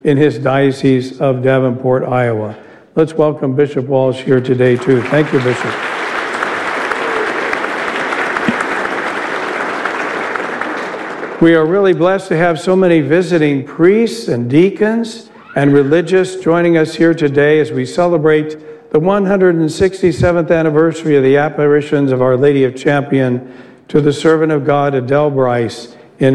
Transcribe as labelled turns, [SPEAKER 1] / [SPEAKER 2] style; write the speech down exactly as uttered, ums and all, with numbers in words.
[SPEAKER 1] in his Diocese of Davenport, Iowa. Let's welcome Bishop Walsh here today, too. Thank you, Bishop. We are really blessed to have so many visiting priests and deacons and religious joining us here today as we celebrate the one hundred sixty-seventh anniversary of the apparitions of Our Lady of Champion to the servant of God, Adele Bryce,